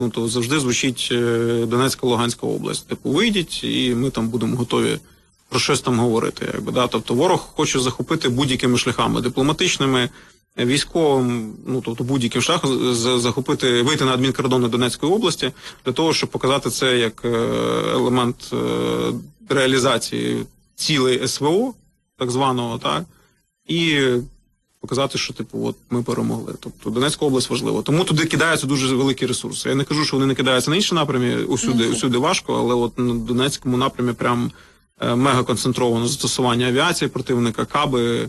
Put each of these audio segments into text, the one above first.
ну, то завжди звучить Донецька, Луганська область. Типу, вийдіть, і ми там будемо готові про щось там говорити. Якби, да? Тобто ворог хоче захопити будь-якими шляхами, дипломатичними, військовим, ну, тобто будь-яким шляхом захопити, вийти на адмінкордони Донецької області, для того, щоб показати це як елемент реалізації цілей СВО, так званого, так, і показати, що, типу, от ми перемогли. Тобто Донецька область важлива. Тому туди кидаються дуже великі ресурси. Я не кажу, що вони не кидаються на інші напрямі, усюди важко, але от на Донецькому напрямі прям мега концентровано застосування авіації противника, каби,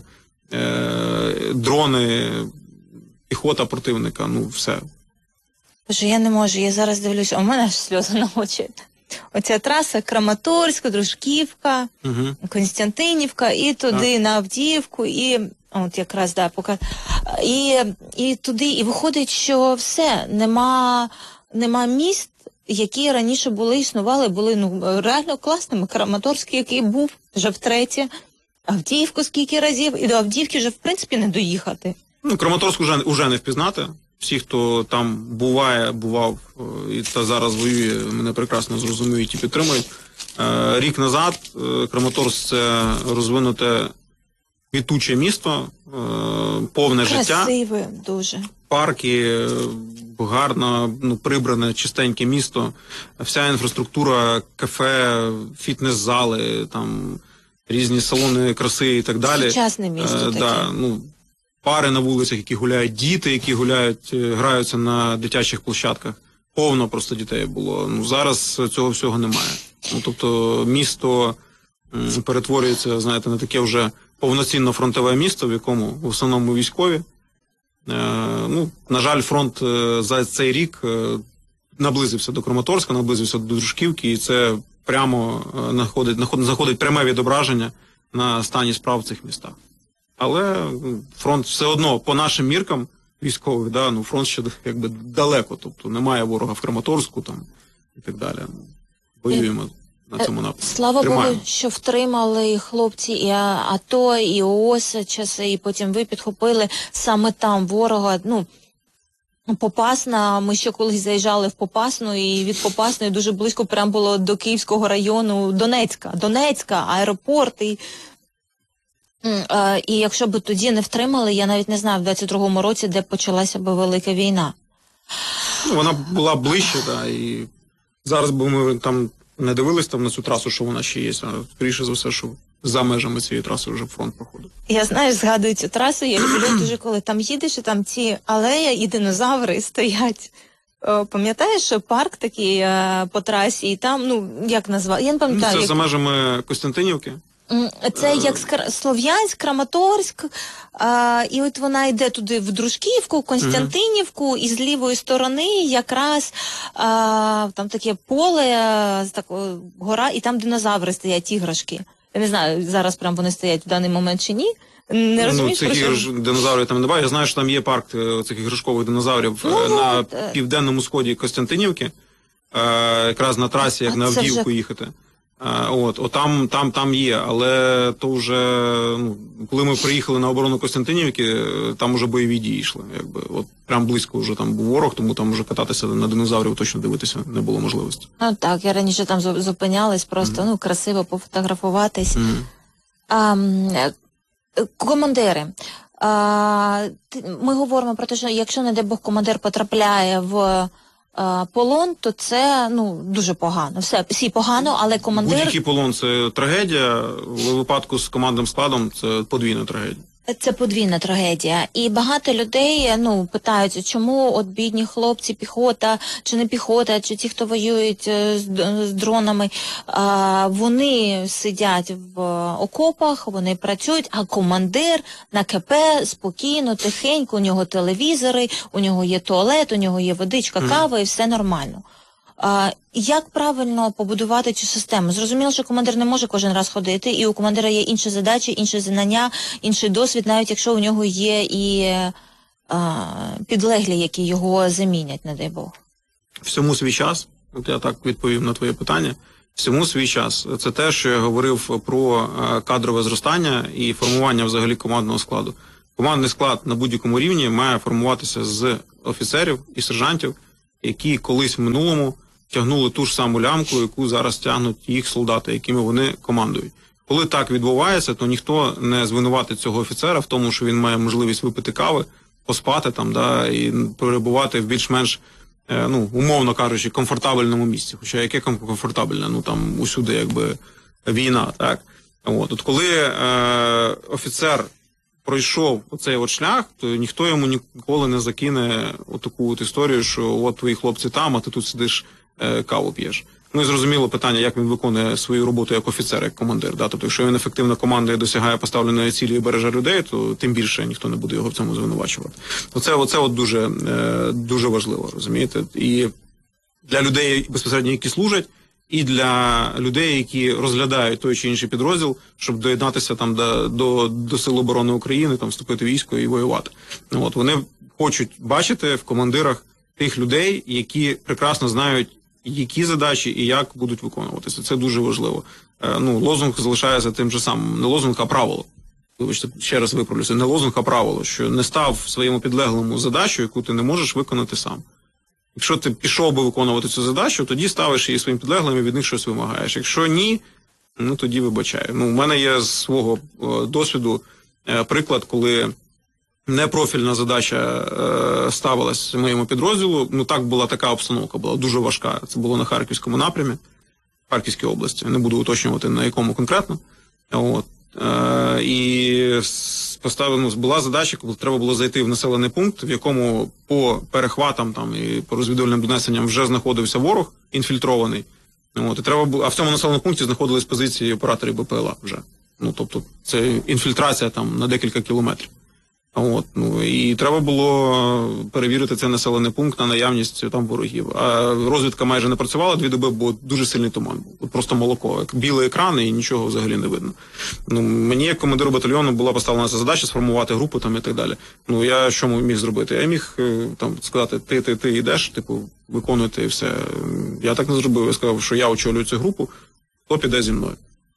дрони, піхота противника, ну все. Боже, я не можу, я зараз дивлюся, у мене аж сльози на очі. Оця траса Краматорськ, Дружківка, Константинівка, і туди на Авдіївку, і от якраз, да, і туди, і виходить, що все, нема міст, які раніше існували, були реально класними. Краматорськ, який був вже втретє, Авдіївку скільки разів, і до Авдіївки вже, в принципі, не доїхати. Ну, Краматорськ уже не впізнати. Всі, хто там бував і та зараз воює, мене прекрасно зрозуміють і підтримують. Рік назад Краматорськ – це розвинуте квітуче місто, повне життя. Красиве дуже. Парки, гарно, прибране, чистеньке місто. Вся інфраструктура, кафе, фітнес-зали, там різні салони краси і так далі. Сучасне місто таке. Да, пари на вулицях, які гуляють, діти, які гуляють, граються на дитячих площадках. Повно просто дітей було. Зараз цього всього немає. Тобто місто перетворюється, знаєте, на таке вже повноцінно фронтове місто, в якому в основному військові. На жаль, фронт за цей рік наблизився до Краматорська, наблизився до Дружківки, і це прямо знаходить пряме відображення на стані справ в цих містах. Але фронт все одно, по нашим міркам військових, да, фронт ще якби далеко, тобто немає ворога в Краматорську там і так далі. Воюємо на цьому напрямку. Слава Богу, що втримали хлопці і АТО, і ООС часи, і потім ви підхопили саме там ворога. Попасна, ми ще колись заїжджали в Попасну, і від Попасної дуже близько прямо було до Київського району Донецька, аеропорт, і якщо б тоді не втримали, я навіть не знаю, в 22-му році, де почалася б велика війна. Вона була ближче, да, і зараз би ми там не дивились там на цю трасу, що вона ще є, а скоріше за все, що за межами цієї траси вже фронт проходить. Я, згадую цю трасу, я люблю дуже, коли там їдеш, і там ці алея і динозаври стоять. Пам'ятаєш, парк такий по трасі, і там, як назвати? Я не пам'ятаю. Це за межами Костянтинівки? Це як Слов'янськ, Краматорськ, і от вона йде туди в Дружківку, Константинівку, і з лівої сторони якраз там таке поле, гора, і там динозаври стоять, іграшки. Я не знаю, зараз прям вони стоять в даний момент чи ні. Не розумієш, цих динозаврів там немає. Я знаю, що там є парк цих іграшкових динозаврів на південному сході Костянтинівки, якраз на трасі, як на Авдіївку їхати. Там є, але то вже, коли ми приїхали на оборону Костянтинівки, там вже бойові дії йшли, якби, от прям близько вже там був ворог, тому там вже кататися на динозаврів точно дивитися не було можливості. Так, я раніше там зупинялась, просто, красиво пофотографуватись. Командири. Ми говоримо про те, що якщо, не дай Бог, командир потрапляє в полон, то це, дуже погано. Всі погано, але командир... Будь-який полон – це трагедія, в випадку з командним складом – це подвійна трагедія. Це подвійна трагедія. І багато людей, питаються, чому от бідні хлопці, піхота, чи не піхота, чи ті, хто воюють з дронами, вони сидять в окопах, вони працюють, а командир на КП спокійно, тихенько, у нього телевізори, у нього є туалет, у нього є водичка, кава і все нормально. Як правильно побудувати цю систему? Зрозуміло, що командир не може кожен раз ходити, і у командира є інші задачі, інші знання, інший досвід, навіть якщо у нього є і підлеглі, які його замінять, не дай Бог. Всьому свій час, от я так відповів на твоє питання, всьому свій час. Це те, що я говорив про кадрове зростання і формування взагалі командного складу. Командний склад на будь-якому рівні має формуватися з офіцерів і сержантів, які колись в минулому тягнули ту ж саму лямку, яку зараз тягнуть їх солдати, якими вони командують. Коли так відбувається, то ніхто не звинуватить цього офіцера в тому, що він має можливість випити кави, поспати там, да, і перебувати в більш-менш, ну, умовно кажучи, комфортабельному місці. Хоча яке комфортабельне? Ну, там усюди, якби, війна, так? От коли офіцер пройшов оцей от шлях, то ніхто йому ніколи не закине отаку от історію, що от твої хлопці там, а ти тут сидиш, каву п'єш. Ну і зрозуміло питання, як він виконує свою роботу як офіцер, як командир. Да? Тобто, якщо він ефективно командує, досягає поставленої цілі і береже людей, то тим більше ніхто не буде його в цьому звинувачувати. Оце от дуже, дуже важливо, розумієте? І для людей, безпосередньо, які служать, і для людей, які розглядають той чи інший підрозділ, щоб доєднатися там до Сил оборони України, там вступити в військо і воювати. От вони хочуть бачити в командирах тих людей, які прекрасно знають, які задачі і як будуть виконуватися. Це дуже важливо. Ну, лозунг залишається тим же самим. Не лозунг, а правило. Вибачте, ще раз виправлюся. Не лозунг, а правило, що не став своєму підлеглому задачу, яку ти не можеш виконати сам. Якщо ти пішов би виконувати цю задачу, тоді ставиш її своїм підлеглим і від них щось вимагаєш. Якщо ні, ну тоді вибачай. Ну, у мене є з свого досвіду приклад, коли непрофільна задача ставилась моєму підрозділу. Ну, так була така обстановка, була дуже важка. Це було на Харківському напрямі, в Харківській області. Не буду уточнювати, на якому конкретно. От. І була задача, коли треба було зайти в населений пункт, в якому по перехватам там і по розвідувальним донесенням вже знаходився ворог інфільтрований. От, і треба було, а в цьому населеному пункті знаходились позиції операторів БПЛА вже. Ну, тобто, це інфільтрація там на декілька кілометрів. От, ну, і треба було перевірити цей населений пункт на наявність там ворогів. А розвідка майже не працювала 2 доби, бо дуже сильний туман був. От просто молоко, білий екран і нічого взагалі не видно. Ну, мені, як командиру батальйону, була поставлена ця задача сформувати групу там і так далі. Ну, я що міг зробити? Я міг там сказати, ти йдеш, типу, виконуйте і все. Я так не зробив. Я сказав, що я очолюю цю групу, хто піде зі мною.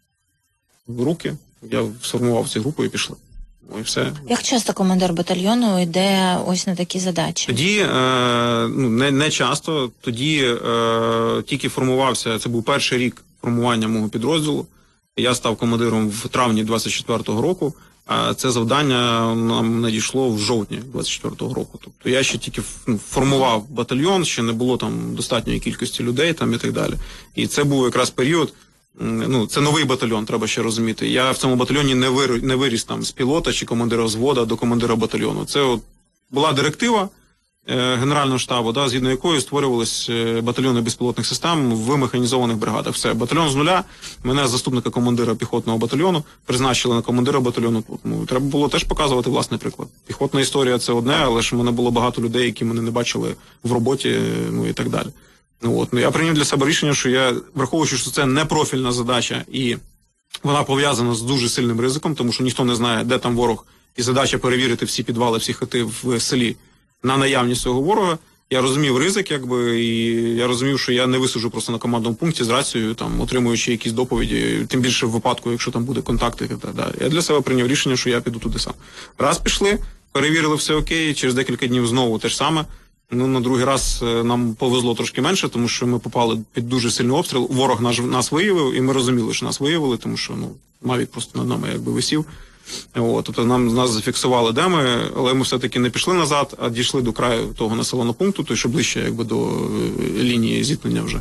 В руки, я сформував цю групу і пішли. Ну, і все. Як часто командир батальйону йде ось на такі задачі? Тоді, ну, не часто, тоді тільки формувався, це був перший рік формування мого підрозділу. Я став командиром в травні 24-го року, а це завдання нам надійшло в жовтні 24-го року. Тобто я ще тільки формував батальйон, ще не було там достатньої кількості людей там і так далі. І це був якраз період. Ну, це новий батальйон, треба ще розуміти. Я в цьому батальйоні не виріс там з пілота чи командира взвода до командира батальйону. Це от була директива Генерального штабу, да, згідно якої створювались батальйони безпілотних систем в механізованих бригадах. Все, батальйон з нуля, мене заступника командира піхотного батальйону призначили на командира батальйону тут. Ну, треба було теж показувати власний приклад. Піхотна історія – це одне, але ж в мене було багато людей, які мене не бачили в роботі, ну і так далі. Ну, я прийняв для себе рішення, що я, враховуючи, що це не профільна задача і вона пов'язана з дуже сильним ризиком, тому що ніхто не знає, де там ворог, і задача перевірити всі підвали, всі хати в селі на наявність цього ворога. Я розумів ризик, якби, і я розумів, що я не висаджу просто на командному пункті з рацією, там, отримуючи якісь доповіді, тим більше в випадку, якщо там буде контакт і так далі. Я для себе прийняв рішення, що я піду туди сам. Раз пішли, перевірили все окей, через декілька днів знову те ж саме. Ну, на другий раз нам повезло трошки менше, тому що ми попали під дуже сильний обстріл. Ворог нас виявив, і ми розуміли, що нас виявили, тому що, ну, Мавік просто над нами якби висів. От, тобто нас зафіксували, де ми, але ми все-таки не пішли назад, а дійшли до краю того населеного пункту, той, що ближче якби до лінії зіткнення вже.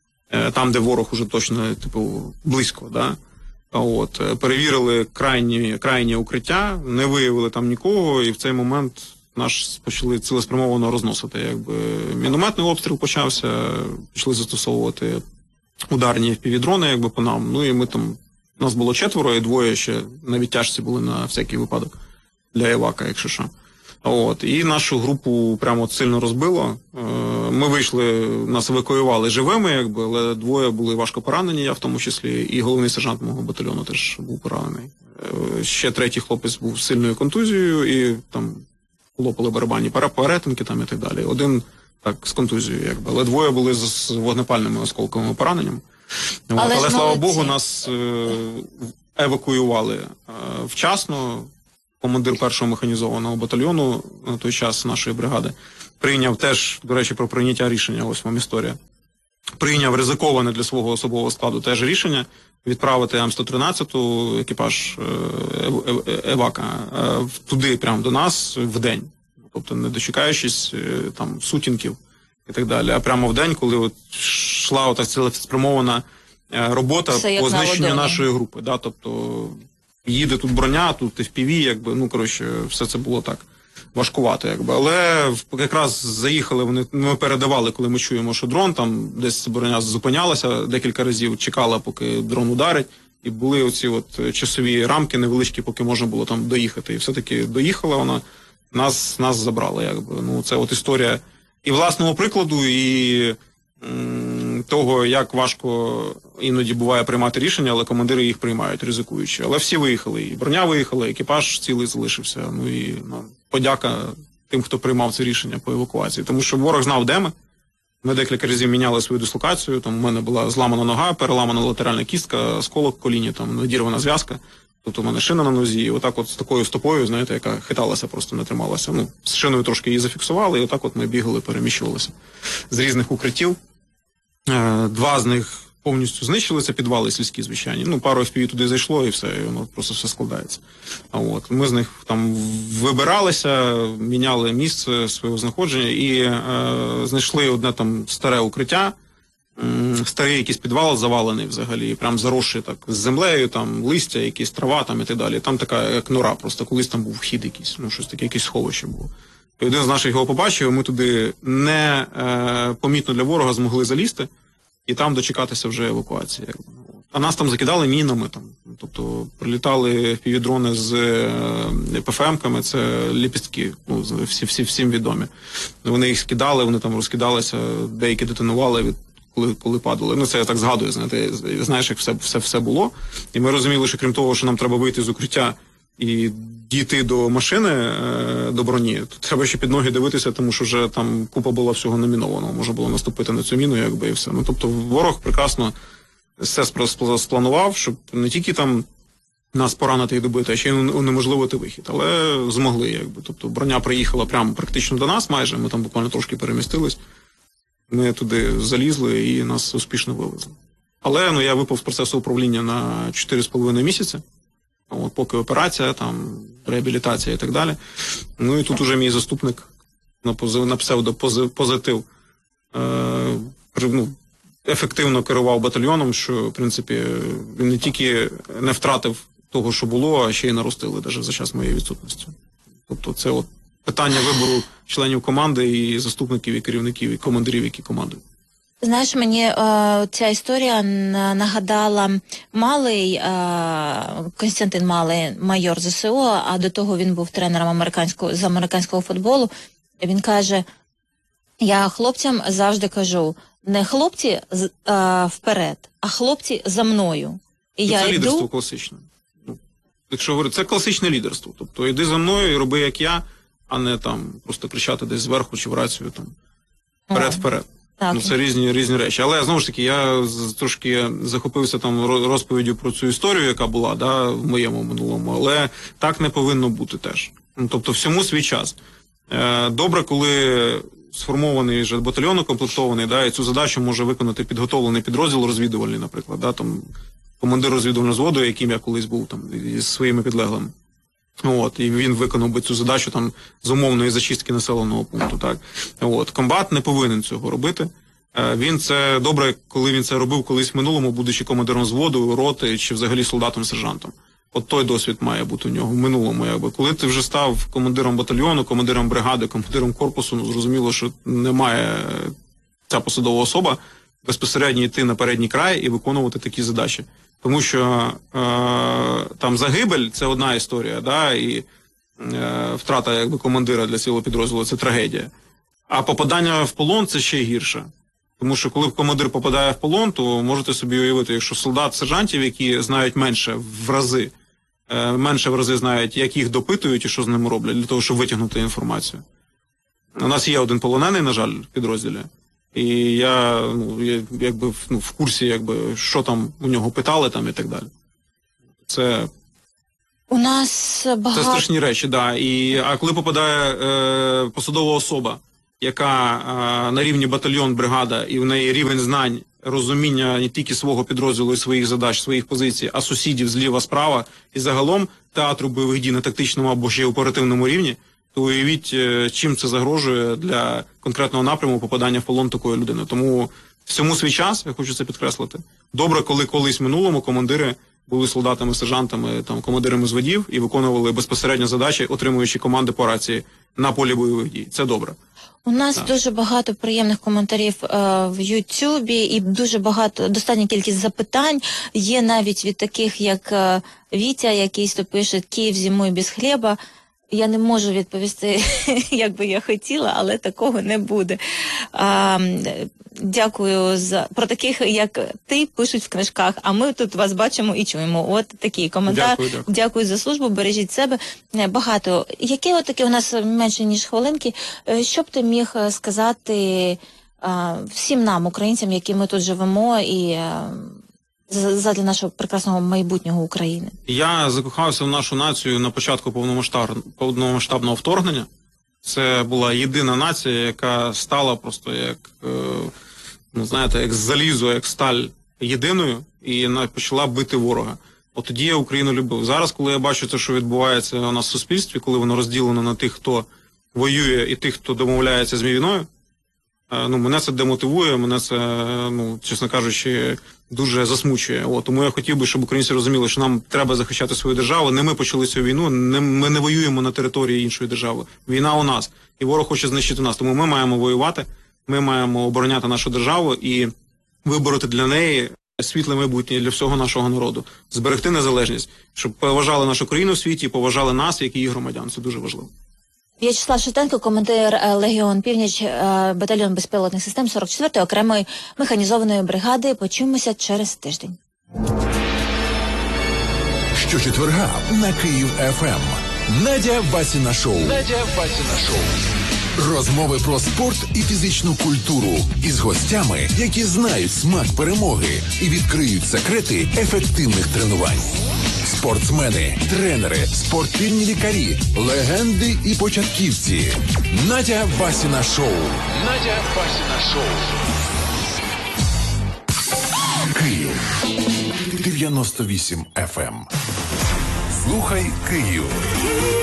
Там, де ворог уже точно, типу, близько, да. От, перевірили крайні укриття, не виявили там нікого, і в цей момент наш почали цілеспрямовано розносити. Якби мінометний обстріл почався, почали застосовувати ударні FPV-дрони, якби по нам. Ну і ми там, нас було 4, і 2 ще на відтяжці були на всякий випадок для евака, якщо що. От, і нашу групу прямо сильно розбило. Ми вийшли, нас евакуювали живими, якби, але 2 були важко поранені, я в тому числі, і головний сержант мого батальйону теж був поранений. Ще 3-й хлопець був з сильною контузією, і там лопали барабанні перетинки там і так далі. 1 так з контузією, якби, але 2 були з вогнепальними осколковими пораненнями. Але слава Богу, нас евакуювали вчасно. командир першого механізованого батальйону на той час нашої бригади, прийняв теж, до речі, про прийняття рішення, ось вам історія. Прийняв ризиковане для свого особового складу теж рішення відправити М113 екіпаж Евака туди, прямо до нас, в день. Тобто не дочекаючись там сутінків і так далі, а прямо в день, коли от йшла ота цілеспрямована робота по знищенню нашої групи. Да? Тобто їде тут броня, тут FPV, якби, ну, коротше, все це було так важкувато, якби. Але якраз заїхали, ми передавали, коли ми чуємо, що дрон, там десь броня зупинялася декілька разів, чекала, поки дрон ударить, і були оці от часові рамки невеличкі, поки можна було там доїхати. І все-таки доїхала вона, нас забрала, якби. Ну, це от історія і власного прикладу, і того, як важко іноді буває приймати рішення, але командири їх приймають, ризикуючи. Але всі виїхали, і броня виїхала, і екіпаж цілий залишився. Ну і подяка тим, хто приймав це рішення по евакуації. Тому що ворог знав, де ми. Ми декілька разів міняли свою дислокацію, там у мене була зламана нога, переламана латеральна кістка, осколок в коліні, там надірвана зв'язка. Тобто у мене шина на нозі, і отак от з такою стопою, знаєте, яка хиталася, просто не трималася. Ну, з шиною трошки її зафіксували, і отак от ми бігали, переміщувалися з різних укриттів. Два з них повністю знищилися, підвали сільські, звичайні. Ну, пару FPV туди зайшло, і все, і воно просто все складається. От. Ми з них там вибиралися, міняли місце свого знаходження і знайшли одне там старе укриття, старий якийсь підвал завалений взагалі, прям заросший так з землею, там листя, якісь трава там і так далі. Там така як нора, просто колись там був вхід якийсь, ну щось таке, якесь сховище було. І один з наших його побачив, ми туди не помітно для ворога змогли залізти і там дочекатися вже евакуації. А нас там закидали мінами, там, тобто прилітали FPV-дрони з ПФМ-ками, це ліпістки, ну, всім відомі. Вони їх скидали, вони там розкидалися, деякі детонували, коли падали. Ну, це я так згадую, знаєте, знаєш, як все було. І ми розуміли, що крім того, що нам треба вийти з укриття і дійти до машини, до броні, то треба ще під ноги дивитися, тому що вже там купа була всього наміновано, можна було наступити на цю міну, якби, і все. Ну, тобто ворог прекрасно все спланував, щоб не тільки там нас поранити і добити, а ще й унеможливити вихід. Але змогли, якби. Тобто броня приїхала прямо практично до нас майже, ми там буквально трошки перемістились. Ми туди залізли і нас успішно вивезли. Але ну, я випав з процесу управління на 4,5 місяці. От, поки операція, там, реабілітація і так далі. Ну і тут уже мій заступник на псевдопозитив ефективно керував батальйоном, що, в принципі, він не тільки не втратив того, що було, а ще й наростили навіть за час моєї відсутності. Тобто це от питання вибору членів команди і заступників, і керівників, і командирів, які командують. Знаєш, мені ця історія нагадала Малий, Костянтин Малий, майор ЗСУ, а до того він був тренером з американського футболу. Він каже, я хлопцям завжди кажу, не хлопці вперед, а хлопці за мною. І це я лідерство класичне. Ну, якщо говорити, це класичне лідерство. Тобто йди за мною і роби як я, а не там просто кричати десь зверху чи в рацію там вперед-вперед. Так. Ну, це різні речі. Але, знову ж таки, я трошки захопився там розповіддю про цю історію, яка була, да, в моєму минулому, але так не повинно бути теж. Ну, тобто, всьому свій час. Добре, коли сформований вже батальйон укомплектований, да, і цю задачу може виконати підготовлений підрозділ розвідувальний, наприклад, да, там, командир розвідувального взводу, яким я колись був там, із своїми підлеглими. От, і він виконав би цю задачу там з умовної зачистки населеного пункту. Так. От, комбат не повинен цього робити. Він це добре, коли він це робив колись в минулому, будучи командиром взводу, роти чи взагалі солдатом-сержантом. От той досвід має бути у нього в минулому. Якби. Коли ти вже став командиром батальйону, командиром бригади, командиром корпусу, ну, зрозуміло, що не має ця посадова особа безпосередньо йти на передній край і виконувати такі задачі. Тому що там загибель – це одна історія, да, і втрата якби командира для цілого підрозділу – це трагедія. А попадання в полон – це ще гірше. Тому що коли командир попадає в полон, то можете собі уявити, якщо солдат-сержантів, які знають менше в рази знають, як їх допитують і що з ними роблять, для того, щоб витягнути інформацію. У нас є один полонений, на жаль, в підрозділі. І я, якби, в курсі, якби, що там у нього питали там і так далі. Це У нас Це багато... страшні речі, да. А коли попадає посадова особа, яка на рівні батальйон, бригада, і в неї рівень знань, розуміння не тільки свого підрозділу і своїх задач, своїх позицій, а сусідів зліва, справа, і загалом театру бойових дій на тактичному або ще оперативному рівні, то уявіть, чим це загрожує для конкретного напряму попадання в полон такої людини. Тому всьому свій час, я хочу це підкреслити. Добре, коли колись в минулому командири були солдатами, сержантами, там, командирами зводів і виконували безпосередньо задачі, отримуючи команди по рації на полі бойових дій. Це добре. У нас дуже багато приємних коментарів в Ютубі і дуже багато, достатня кількість запитань. Є навіть від таких, як Вітя, який пише «Київ зимою без хліба». Я не можу відповісти, як би я хотіла, але такого не буде. Дякую про таких, як ти, пишуть в книжках, а ми тут вас бачимо і чуємо. От такий коментар. Дякую за службу, бережіть себе. Багато. Яке от таке у нас менше, ніж хвилинки, що б ти міг сказати всім нам, українцям, які ми тут живемо, і задля нашого прекрасного майбутнього України? Я закохався в нашу націю на початку повномасштабного вторгнення. Це була єдина нація, яка стала просто як, ну знаєте, як залізо, як сталь єдиною і почала бити ворога. От тоді я Україну любив. Зараз, коли я бачу те, що відбувається у нас в суспільстві, коли воно розділено на тих, хто воює, і тих, хто домовляється з війною, ну, мене це демотивує, мене це, ну, чесно кажучи, дуже засмучує. Тому я хотів би, щоб українці розуміли, що нам треба захищати свою державу. Не ми почали цю війну, ми не воюємо на території іншої держави. Війна у нас, і ворог хоче знищити нас. Тому ми маємо воювати, ми маємо обороняти нашу державу і вибороти для неї світле майбутнє для всього нашого народу. Зберегти незалежність, щоб поважали нашу країну в світі і поважали нас, як її громадян. Це дуже важливо. В'ячеслав Шевтенко, командир Легіон Північ, батальйон безпілотних систем 44-ї окремої механізованої бригади. Почуємося через тиждень. Щочетверга на Київ ФМ. Надя Васіна шоу. Розмови про спорт і фізичну культуру із гостями, які знають смак перемоги і відкриють секрети ефективних тренувань. Спортсмени, тренери, спортивні лікарі, легенди і початківці. Надя Васіна шоу. Київ 98 FM. Слухай Київ.